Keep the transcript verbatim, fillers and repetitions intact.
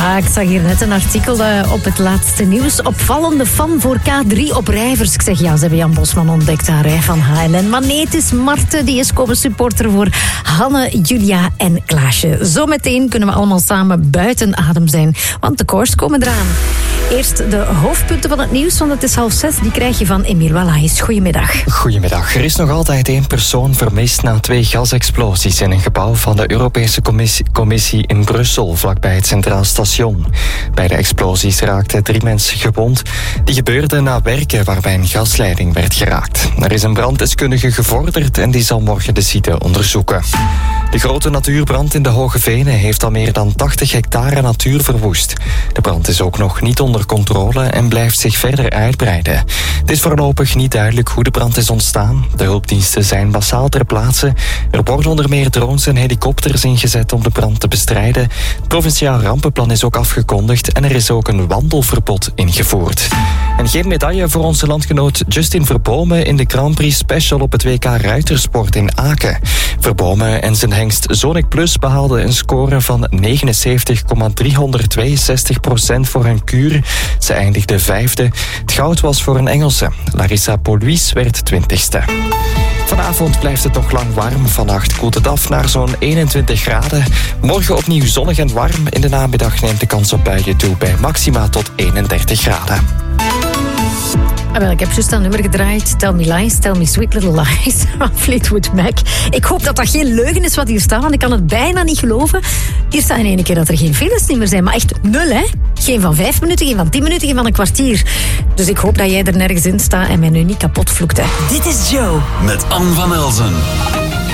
Ja, ik zag hier net een artikel uh, op het laatste nieuws. Opvallende fan voor K drie op Rijvers. Ik zeg ja, ze hebben Jan Bosman ontdekt daar hè, van H L N. Maar nee, het is Marten, die is komen supporter voor Hanne, Julia en Klaasje. Zometeen kunnen we allemaal samen buiten adem zijn, want de koers komen eraan. Eerst de hoofdpunten van het nieuws, want het is half zes. Die krijg je van Emile Wallaes. Goedemiddag. Goedemiddag. Er is nog altijd één persoon vermist na twee gasexplosies in een gebouw van de Europese Commissie, commissie in Brussel, vlakbij het Centraal Station. Bij de explosies raakten drie mensen gewond. Die gebeurden na werken waarbij een gasleiding werd geraakt. Er is een branddeskundige gevorderd en die zal morgen de site onderzoeken. De grote natuurbrand in de Hoge Venen heeft al meer dan tachtig hectare natuur verwoest. De brand is ook nog niet onder controle en blijft zich verder uitbreiden. Het is voorlopig niet duidelijk hoe de brand is ontstaan. De hulpdiensten zijn massaal ter plaatse. Er worden onder meer drones en helikopters ingezet om de brand te bestrijden. Het provinciaal rampenplan is ook afgekondigd en er is ook een wandelverbod ingevoerd. En geen medaille voor onze landgenoot Justin Verbomen in de Grand Prix Special op het W K Ruitersport in Aken. Verbomen en zijn hengst Sonic Plus behaalden een score van negenenzeventig komma driehonderdtweeënzestig procent voor hun kuur. Ze eindigde vijfde. Het goud was voor een Engelse. Larissa Poluis werd twintigste. Vanavond blijft het nog lang warm. Vannacht koelt het af naar zo'n eenentwintig graden. Morgen opnieuw zonnig en warm. In de namiddag neemt de kans op buien toe bij maxima tot eenendertig graden. Ah, wel, ik heb juist een nummer gedraaid. Tell Me Lies, Tell Me Sweet Little Lies van Fleetwood Mac. Ik hoop dat dat geen leugen is wat hier staat, want ik kan het bijna niet geloven. Hier staat in één keer dat er geen files niet meer zijn, maar echt nul, hè? Geen van vijf minuten, geen van tien minuten, geen van een kwartier. Dus ik hoop dat jij er nergens in staat en mij nu niet kapot vloekt, hè. Dit is Joe met Anne van Elzen.